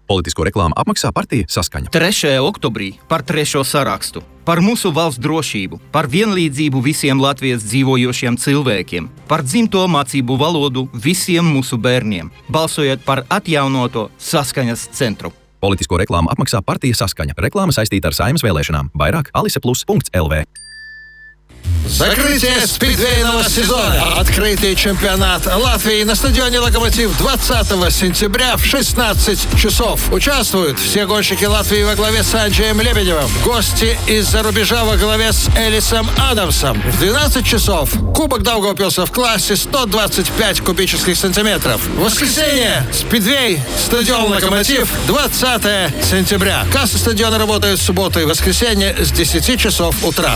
Politisko reklāmu apmaksā partija Saskaņa. 3. oktobrī par 3. sarakstu, par mūsu valsts drošību, par vienlīdzību visiem Latvijas dzīvojošiem cilvēkiem, par dzimto mācību valodu visiem mūsu bērniem, balsojot par atjaunoto Saskaņas centru. Politisko reklāmu apmaksā partija Saskaņa. Reklāma saistīta ar Saeimas vēlēšanām. Vairāk aliseplus.lv. Закрытие спидвейного сезона. Открытый чемпионат Латвии на стадионе «Локомотив» 20 сентября в 16 часов. Участвуют все гонщики Латвии во главе с Анджеем Лебедевым. Гости из-за рубежа во главе с Элисом Адамсом. В 12 часов Кубок Даугавпилса в классе 125 кубических сантиметров. В воскресенье спидвей, стадион «Локомотив», 20 сентября. Кассы стадиона работают в субботу и воскресенье с 10 часов утра.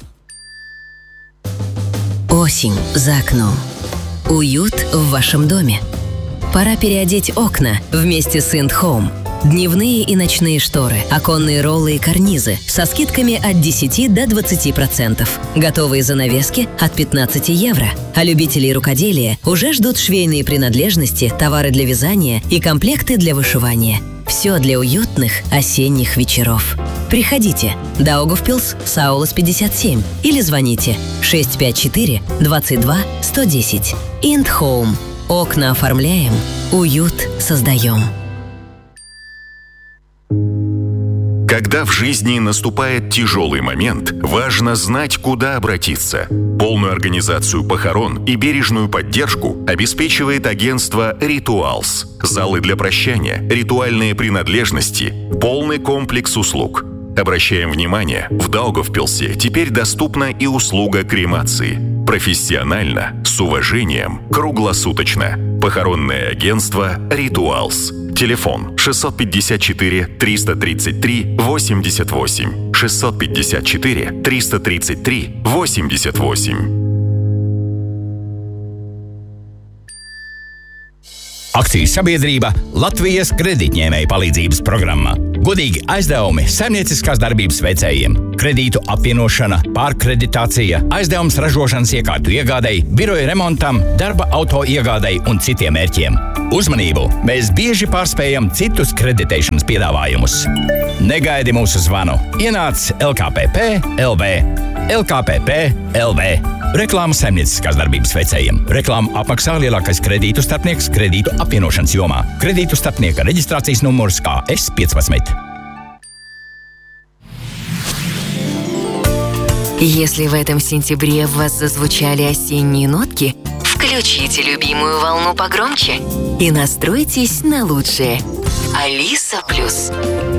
Осень за окном. Уют в вашем доме. Пора переодеть окна вместе с IndHome. Дневные и ночные шторы, оконные роллы и карнизы со скидками от 10 до 20%. Готовые занавески от 15 евро. А любителей рукоделия уже ждут швейные принадлежности, товары для вязания и комплекты для вышивания. Все для уютных осенних вечеров. Приходите. Даугавпилс, Саулас 57 или звоните 654 22 110. IndHome. Окна оформляем, уют создаем. Когда в жизни наступает тяжелый момент, важно знать, куда обратиться. Полную организацию похорон и бережную поддержку обеспечивает агентство «Ритуалс». Залы для прощания, ритуальные принадлежности, полный комплекс услуг. Обращаем внимание, в Даугавпилсе теперь доступна и услуга кремации. Профессионально, с уважением, круглосуточно. Похоронное агентство «Ритуалс». Телефон 654-333-88. 654-333-88. Akcijas sabiedrība Latvijas kredītņēmēju palīdzības programma. Godīgi aizdevumi saimnieciskās darbības veicējiem. Kredītu apvienošana, pārkreditācija, aizdevums ražošanas iekārtu iegādei, biroja remontam, darba auto iegādei un citiem mērķiem. Uzmanību! Mēs bieži pārspējam citus kreditēšanas piedāvājumus. Negaidi mūsu zvanu. Ienāc LKPP LV. LKPP LV. Reklāma saimnieciskās darbības veicējiem. Reklāmu apmaksā lielākais kredītu starpnieks kredītu apvienošanas jomā. Kredītu starpnieka reģistrācijas numurs KS15. Если в этом сентябре в вас зазвучали осенние нотки, включите любимую волну погромче и настройтесь на лучшее. Алиса Плюс.